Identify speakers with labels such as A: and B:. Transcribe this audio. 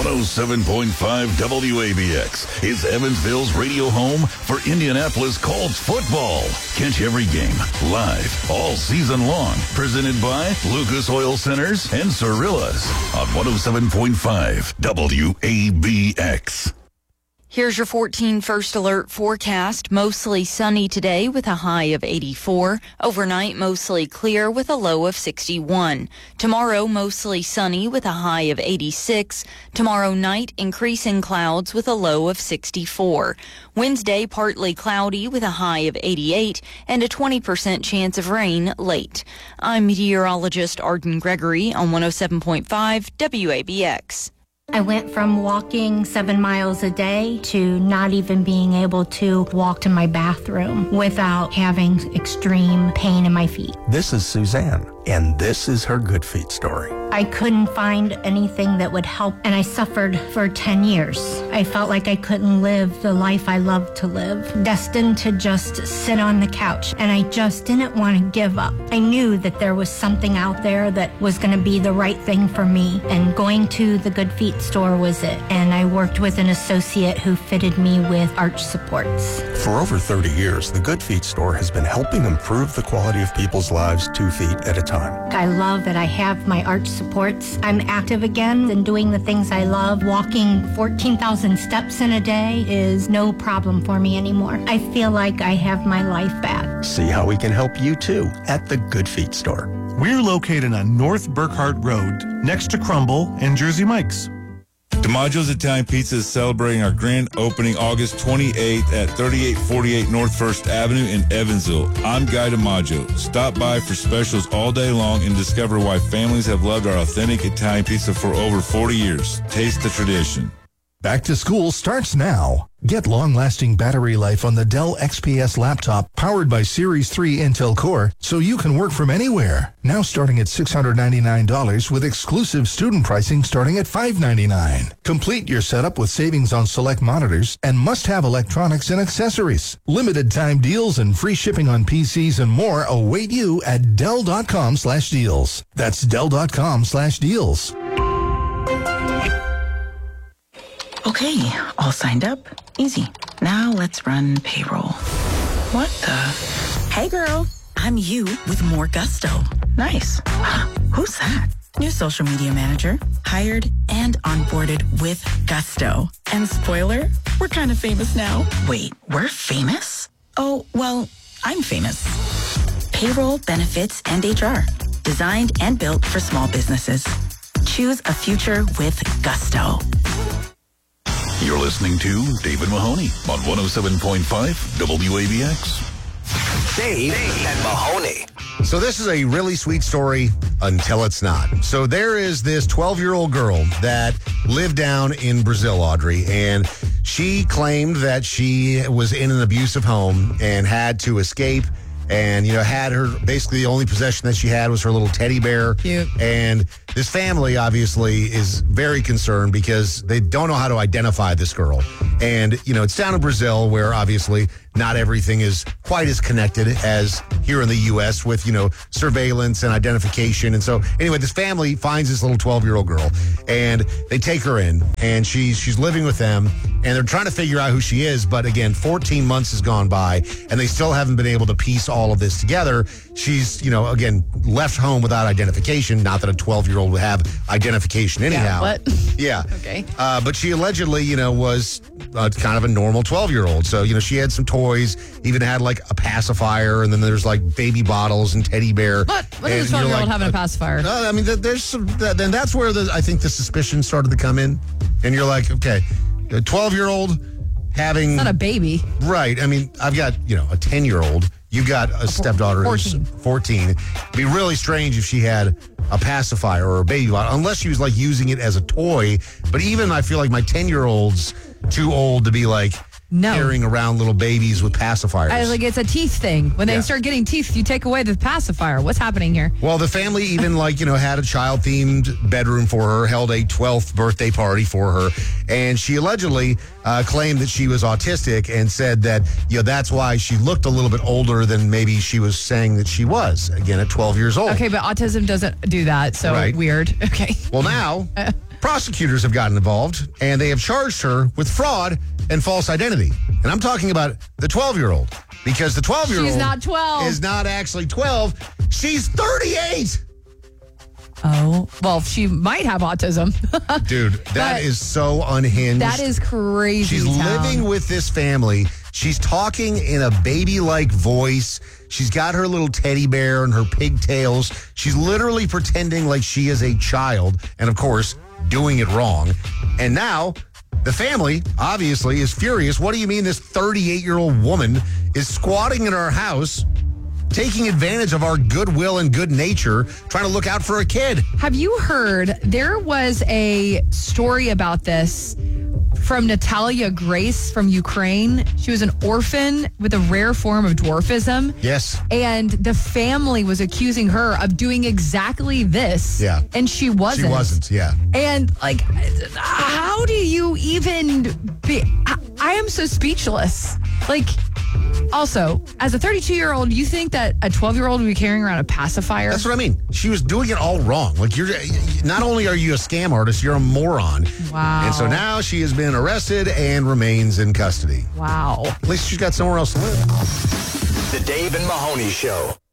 A: 107.5 WABX is Evansville's radio home for Indianapolis Colts football. Catch every game live all season long. Presented by Lucas Oil Centers and Cirillas on 107.5 WABX.
B: Here's your 14 First Alert forecast. Mostly sunny today with a high of 84. Overnight, mostly clear with a low of 61. Tomorrow, mostly sunny with a high of 86. Tomorrow night, increasing clouds with a low of 64. Wednesday, partly cloudy with a high of 88 and a 20% chance of rain late. I'm meteorologist Arden Gregory on 107.5 WABX.
C: I went from walking 7 miles a day to not even being able to walk to my bathroom without having extreme pain in my feet.
D: This is Suzanne, and this is her Good Feet story.
C: I couldn't find anything that would help, and I suffered for 10 years. I felt like I couldn't live the life I loved to live, destined to just sit on the couch, and I just didn't want to give up. I knew that there was something out there that was going to be the right thing for me, and going to the Good Feet store was it. And I worked with an associate who fitted me with arch supports.
D: For over 30 years, the Good Feet store has been helping improve the quality of people's lives 2 feet at a time.
C: I love that I have my arch supports. I'm active again and doing the things I love. Walking 14,000 steps in a day is no problem for me anymore. I feel like I have my life back.
D: See how we can help you too at the Good Feet store.
E: We're located on North Burkhart Road, next to Crumble and Jersey Mike's.
F: DiMaggio's Italian Pizza is celebrating our grand opening August 28th at 3848 North 1st Avenue in Evansville. I'm Guy DiMaggio. Stop by for specials all day long and discover why families have loved our authentic Italian pizza for over 40 years. Taste the tradition.
G: Back to school starts now. Get long-lasting battery life on the Dell XPS laptop powered by Series 3 Intel Core so you can work from anywhere. Now starting at $699 with exclusive student pricing starting at $599. Complete your setup with savings on select monitors and must-have electronics and accessories. Limited time deals and free shipping on PCs and more await you at Dell.com/deals. That's Dell.com/deals.
H: Okay, all signed up. Easy. Now let's run payroll. What the? Hey girl, I'm you with more gusto. Nice. Who's that? New social media manager. Hired and onboarded with gusto. And spoiler, we're kind of famous now. Wait, we're famous? Oh, well, I'm famous. Payroll, benefits, and HR. Designed and built for small businesses. Choose a future with gusto.
A: You're listening to David Mahoney on 107.5 WABX.
I: Dave and Mahoney. So this is a really sweet story until it's not. So there is this 12-year-old girl that lived down in Brazil, Audrey, and she claimed that she was in an abusive home and had to escape and, had her, basically the only possession that she had was her little teddy bear.
J: Cute.
I: And this family obviously is very concerned because they don't know how to identify this girl. And, it's down in Brazil where obviously not everything is quite as connected as here in the U.S. with, surveillance and identification. And so anyway, this family finds this little 12-year-old girl and they take her in and she's living with them and they're trying to figure out who she is. But again, 14 months has gone by and they still haven't been able to piece all of this together. She's, again, left home without identification. Not that a 12-year-old would have identification anyhow.
J: Yeah, what?
I: Yeah.
J: Okay.
I: But she allegedly, was kind of a normal 12-year-old. So, she had some toys, even had like a pacifier, and then there's like baby bottles and teddy bear.
J: What is a 12-year-old having a pacifier?
I: No, I mean, there's some, then that's where I think the suspicion started to come in. And you're like, okay, a 12-year-old having...
J: It's not a baby.
I: Right. I mean, I've got, a 10-year-old. You've got a stepdaughter who's 14. It'd be really strange if she had a pacifier or a baby bottle, unless she was like using it as a toy. But even I feel like my 10-year-old's too old to be like carrying around little babies with pacifiers.
J: It's a teeth thing. When they start getting teeth, you take away the pacifier. What's happening here?
I: Well, the family even had a child-themed bedroom for her, held a 12th birthday party for her, and she allegedly claimed that she was autistic and said that, that's why she looked a little bit older than maybe she was saying that she was, again, at 12 years old.
J: Okay, but autism doesn't do that, so
I: right.
J: Weird. Okay.
I: Well, now... prosecutors have gotten involved, and they have charged her with fraud and false identity. And I'm talking about the 12-year-old, because the 12-year-old
J: She's not 12.
I: is not actually 12. She's 38.
J: Oh, well, she might have autism.
I: Dude, that is so unhinged.
J: That is crazy.
I: She's living with this family. She's talking in a baby-like voice. She's got her little teddy bear and her pigtails. She's literally pretending like she is a child and, of course, doing it wrong. And now the family, obviously, is furious. What do you mean this 38-year-old woman is squatting in our house, taking advantage of our goodwill and good nature, trying to look out for a kid?
J: Have you heard there was a story about this from Natalia Grace from Ukraine? She was an orphan with a rare form of dwarfism.
I: Yes.
J: And the family was accusing her of doing exactly this.
I: Yeah.
J: And she wasn't.
I: She wasn't, yeah.
J: And, like, how do you even be... I am so speechless. Like... Also, as a 32-year-old, you think that a 12-year-old would be carrying around a pacifier?
I: That's what I mean. She was doing it all wrong. Like, you're not only are you a scam artist, you're a moron.
J: Wow.
I: And so now she has been arrested and remains in custody.
J: Wow.
I: At least she's got somewhere else to live.
K: The Dave and Mahoney Show.